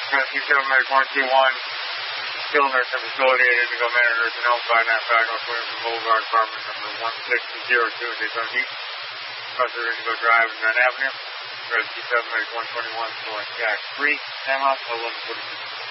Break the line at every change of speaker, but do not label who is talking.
Rescue 7 Medic 121, skilled nursing facility at Indigo Manor Nursing Home, 595 North Williamson Boulevard, apartment number 1602 in Daytona Beach. Professor Indigo Drive and Dunn Avenue. Rescue 7 Medic 121, storing Jack 3, Sam House, 1146.